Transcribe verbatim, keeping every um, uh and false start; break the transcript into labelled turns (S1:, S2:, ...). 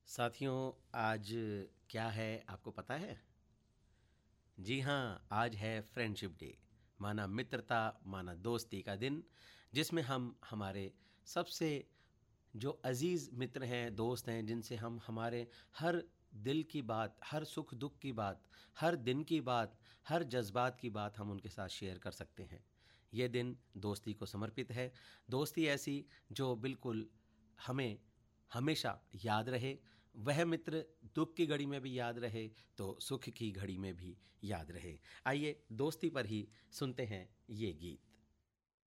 S1: साथियों, आज क्या है आपको पता है? जी हाँ, आज है फ्रेंडशिप डे। माना मित्रता, माना दोस्ती का दिन, जिसमें हम हमारे सबसे जो अजीज़ मित्र हैं, दोस्त हैं, जिनसे हम हमारे हर दिल की बात, हर सुख दुख की बात, हर दिन की बात, हर जज्बात की बात हम उनके साथ शेयर कर सकते हैं। ये दिन दोस्ती को समर्पित है। दोस्ती ऐसी जो बिल्कुल हमें हमेशा याद रहे। वह मित्र दुख की घड़ी में भी याद रहे तो सुख की घड़ी में भी याद रहे। आइए दोस्ती पर ही सुनते हैं ये गीत।